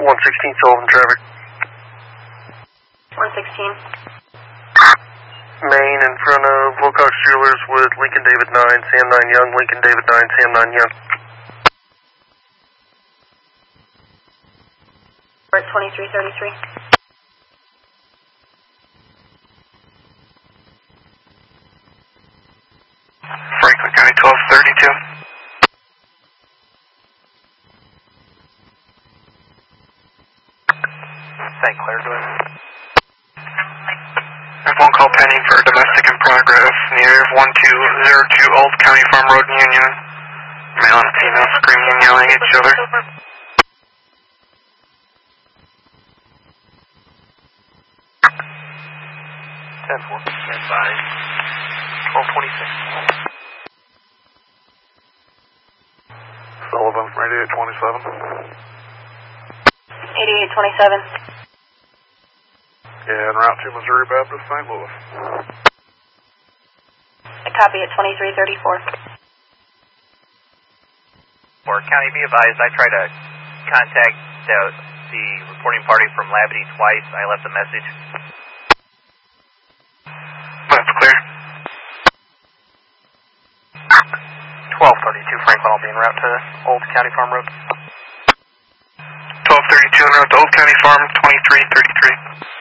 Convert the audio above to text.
116 Sullivan traffic. 116. Main in front of Wilcox Jewelers with Lincoln David 9, Sam 9 Young, Lincoln David 9, Sam 9 Young. We're at 2333. Franklin County 1232. St. Clair, go ahead. There's one call pending for domestic in progress in the area of 1202 Old County Farm Road in Union. Male and female screaming and yelling at each other. Stand by. 1226. Sullivan from 8827. 8827. Yeah, en route to Missouri Baptist, St. Louis. A copy at 2334. For County, be advised, I tried to contact the reporting party from Labadee twice. I left a message. That's clear. 1232 Franklin, I'll be en route to Old County Farm Road. 1232 en route to Old County Farm, 2333.